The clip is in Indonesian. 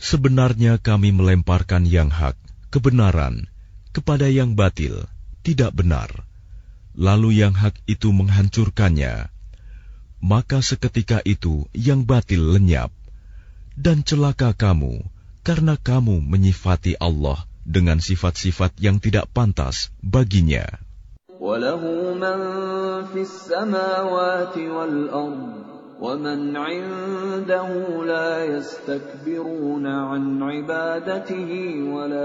Sebenarnya kami melemparkan yang hak, kebenaran, kepada yang batil, tidak benar. Lalu yang hak itu menghancurkannya. Maka seketika itu yang batil lenyap. Dan celaka kamu, karena kamu menyifati Allah dengan sifat-sifat yang tidak pantas baginya. وَلَهُ مَنْ فِي السَّمَاوَاتِ وَالْأَرْضِ وَمَنْ عِنْدَهُ لَا يَسْتَكْبِرُونَ عَنْ عِبَادَتِهِ